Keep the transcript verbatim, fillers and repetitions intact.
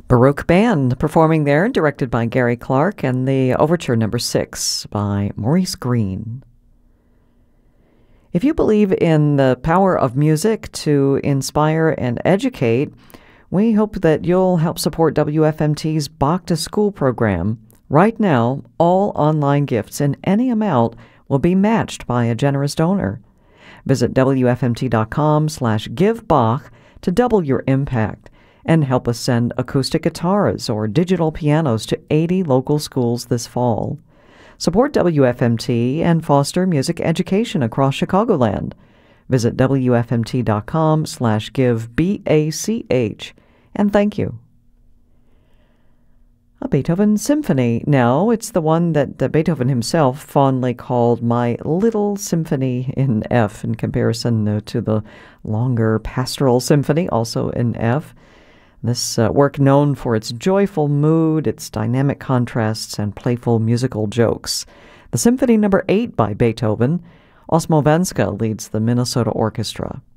Baroque Band performing there, directed by Gary Clark, and the Overture Number six by Maurice Green. If you believe in the power of music to inspire and educate, we hope that you'll help support W F M T's Bach to School program. Right now, all online gifts in any amount will be matched by a generous donor. Visit W F M T dot com slash give Bach to double your impact and help us send acoustic guitars or digital pianos to eighty local schools this fall. Support W F M T and foster music education across Chicagoland. Visit W F M T dot com slash give B A C H, and thank you. A Beethoven symphony now. It's the one that, that Beethoven himself fondly called my little symphony in F, in comparison uh, to the longer pastoral symphony, also in F. This uh, work, known for its joyful mood, its dynamic contrasts, and playful musical jokes. The Symphony Number eight by Beethoven. Osmo Venska leads the Minnesota Orchestra.